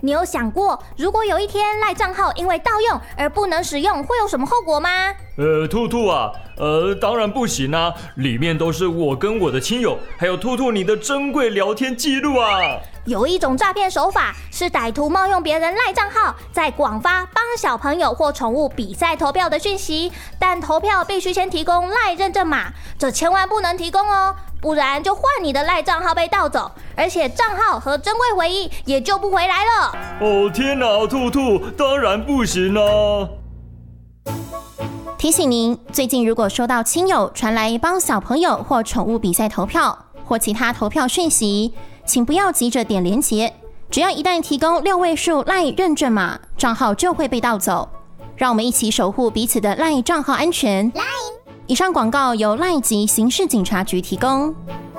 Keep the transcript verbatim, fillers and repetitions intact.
你有想过，如果有一天赖账号因为盗用而不能使用，会有什么后果吗？ 呃，兔兔啊，呃，当然不行啊，里面都是我跟我的亲友，还有兔兔你的珍贵聊天记录啊。 有一种诈骗手法是歹徒冒用别人赖账号，在广发帮小朋友或宠物比赛投票的讯息，但投票必须先提供赖认证码，这千万不能提供哦，不然就换你的赖账号被盗走，而且账号和珍贵回忆也救不回来了。 哦天哪，兔兔，当然不行啊！ 提醒您，最近如果收到亲友传来帮小朋友或宠物比赛投票或其他投票讯息，请不要急着点连结，只要一旦提供六位数 LINE 认证码，账号就会被盗走。让我们一起守护彼此的 LINE 账号安全。以上广告由 LINE 及刑事警察局提供。